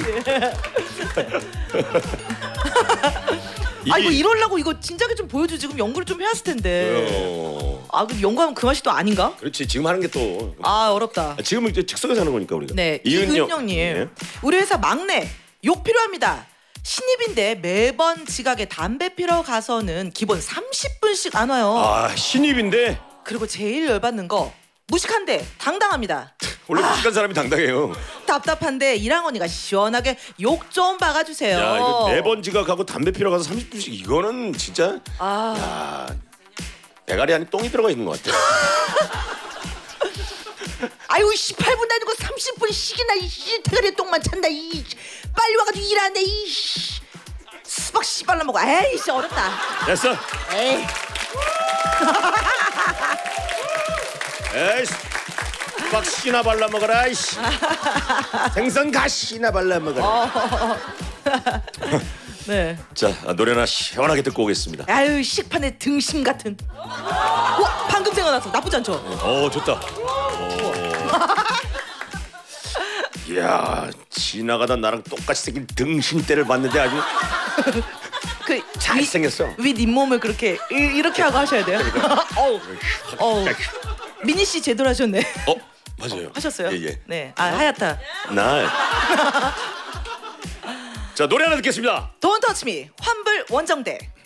아 이거 이러려고 이거 진작에 좀 보여주지. 지금 연구를 좀 해왔을 텐데. 아 근데 연구하면 그 맛이 또 아닌가? 그렇지 지금 하는 게 또. 아 어렵다. 지금은 이제 즉석에서 하는 거니까 우리가. 네 이은영님. 네. 우리 회사 막내 욕 필요합니다. 신입인데 매번 지각에 담배 피러 가서는 기본 30분씩 안 와요. 아 신입인데. 그리고 제일 열받는 거 무식한데 당당합니다. 원래 무식한 사람이 당당해요. 답답한데 이랑 언니가 시원하게 욕 좀 박아주세요. 야 이거 매번 지각하고 담배 피러 가서 30분씩 이거는 진짜. 야 대가리 안에 똥이 들어가 있는 것 같아. 아유 18분 다니고 30분씩이나 이 대가리에 똥만 찬다. 이 빨리 와가지고 일하는데 이 수박 씨발라 먹어. 에이씨 어렵다. 됐어. 에이. 에이씨 막 씨나 발라 먹어라 이씨. 생선 가시나 발라 먹어라. 네. 자 노래나 시원하게 듣고 오겠습니다. 아유 식판에 등심 같은. 방금 생각났어. 나쁘지 않죠? 좋다. 이야 지나가다 나랑 똑같이 생긴 등신대를 봤는데 아주 그 잘생겼어. 윗 잇몸을 그렇게 이렇게 하고 하셔야 돼요. 어우. 미니 씨 제대로 하셨네. 맞아요. 하셨어요? 예. 네. 아 하얗다. 자 노래 하나 듣겠습니다. Don't touch me. 환불 원정대.